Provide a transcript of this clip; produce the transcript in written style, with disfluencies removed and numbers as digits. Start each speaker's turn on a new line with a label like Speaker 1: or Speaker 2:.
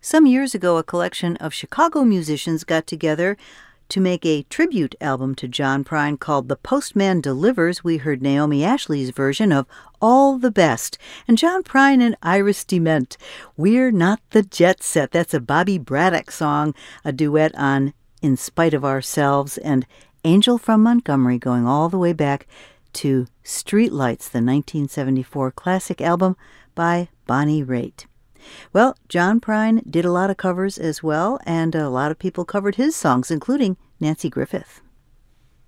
Speaker 1: Some years ago, a collection of Chicago musicians got together to make a tribute album to John Prine called The Postman Delivers. We heard Naomi Ashley's version of All the Best. And John Prine and Iris DeMent, We're Not the Jet Set. That's a Bobby Braddock song, a duet on In Spite of Ourselves, and Angel from Montgomery, going all the way back to Streetlights, the 1974 classic album by Bonnie Raitt. Well, John Prine did a lot of covers as well, and a lot of people covered his songs, including Nanci Griffith.